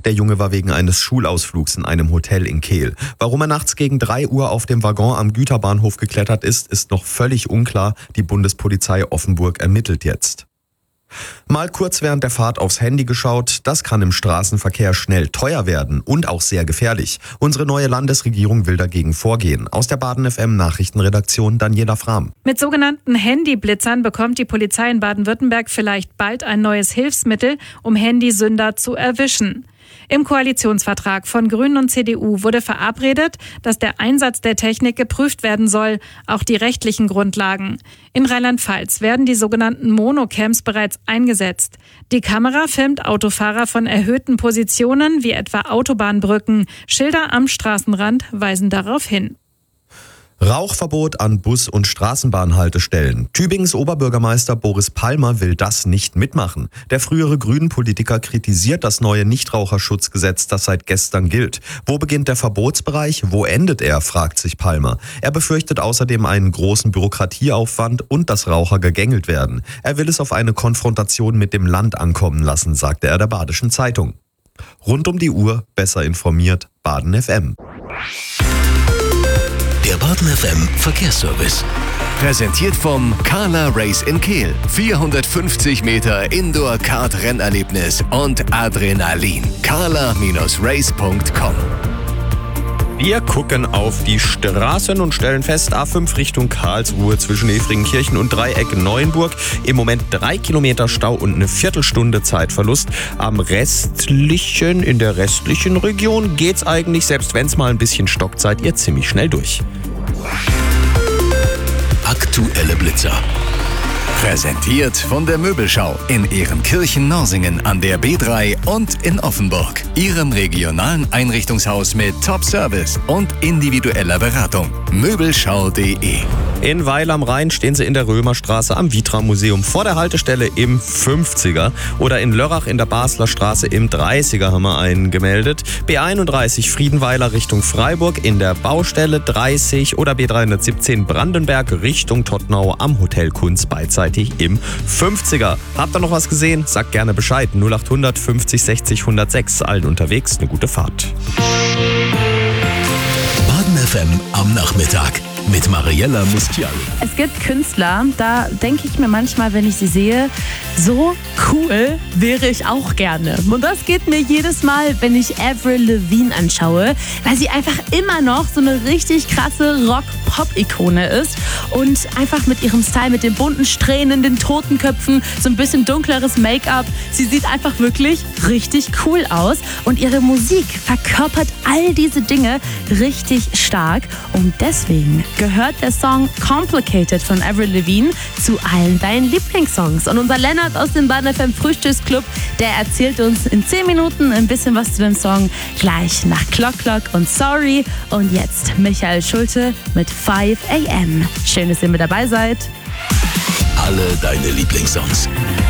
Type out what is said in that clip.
Der Junge war wegen eines Schulausflugs in einem Hotel in Kehl. Warum er nachts gegen 3 Uhr auf dem Waggon am Güterbahnhof geklettert ist noch völlig unklar. Die Bundespolizei Offenburg ermittelt jetzt. Mal kurz während der Fahrt aufs Handy geschaut, das kann im Straßenverkehr schnell teuer werden und auch sehr gefährlich. Unsere neue Landesregierung will dagegen vorgehen. Aus der Baden FM Nachrichtenredaktion Daniela Frahm. Mit sogenannten Handyblitzern bekommt die Polizei in Baden-Württemberg vielleicht bald ein neues Hilfsmittel, um Handysünder zu erwischen. Im Koalitionsvertrag von Grünen und CDU wurde verabredet, dass der Einsatz der Technik geprüft werden soll, auch die rechtlichen Grundlagen. In Rheinland-Pfalz werden die sogenannten Monocams bereits eingesetzt. Die Kamera filmt Autofahrer von erhöhten Positionen wie etwa Autobahnbrücken. Schilder am Straßenrand weisen darauf hin. Rauchverbot an Bus- und Straßenbahnhaltestellen. Tübingens Oberbürgermeister Boris Palmer will das nicht mitmachen. Der frühere Grünen-Politiker kritisiert das neue Nichtraucherschutzgesetz, das seit gestern gilt. Wo beginnt der Verbotsbereich? Wo endet er? Fragt sich Palmer. Er befürchtet außerdem einen großen Bürokratieaufwand und dass Raucher gegängelt werden. Er will es auf eine Konfrontation mit dem Land ankommen lassen, sagte er der Badischen Zeitung. Rund um die Uhr, besser informiert, Baden FM. Der Baden FM Verkehrsservice. Präsentiert vom Carla Race in Kehl. 450 Meter Indoor-Kart-Rennerlebnis und Adrenalin. carla-race.com. Wir gucken auf die Straßen und stellen fest, A5 Richtung Karlsruhe zwischen Efringenkirchen und Dreieck Neuenburg. Im Moment 3 Kilometer Stau und eine Viertelstunde Zeitverlust. In der restlichen Region geht's eigentlich, selbst wenn es mal ein bisschen stockt, seid ihr ziemlich schnell durch. Aktuelle Blitzer. Präsentiert von der Möbelschau in Ehrenkirchen-Norsingen an der B3 und in Offenburg. Ihrem regionalen Einrichtungshaus mit Top-Service und individueller Beratung. Möbelschau.de. In Weil am Rhein stehen sie in der Römerstraße am Vitra-Museum vor der Haltestelle im 50er. Oder in Lörrach in der Basler Straße im 30er haben wir einen gemeldet. B31 Friedenweiler Richtung Freiburg in der Baustelle 30 oder B317 Brandenberg Richtung Todtnau am Hotel Kunz beidseitig im 50er. Habt ihr noch was gesehen? Sagt gerne Bescheid. 0800 50 60 106. Allen unterwegs eine gute Fahrt. Baden FM am Nachmittag mit Mariella Mustiali. Es gibt Künstler, da denke ich mir manchmal, wenn ich sie sehe, so cool wäre ich auch gerne. Und das geht mir jedes Mal, wenn ich Avril Lavigne anschaue, weil sie einfach immer noch so eine richtig krasse Rock-Pop-Ikone ist und einfach mit ihrem Style, mit den bunten Strähnen, den Totenköpfen, so ein bisschen dunkleres Make-up. Sie sieht einfach wirklich richtig cool aus und ihre Musik verkörpert all diese Dinge richtig stark und deswegen gehört der Song Complicated von Avril Lavigne zu allen deinen Lieblingssongs. Und unser Lennart aus dem Baden FM Frühstücksclub, der erzählt uns in 10 Minuten ein bisschen was zu dem Song, gleich nach Clock Clock und Sorry. Und jetzt Michael Schulte mit 5 AM. Schön, dass ihr mit dabei seid. Alle deine Lieblingssongs.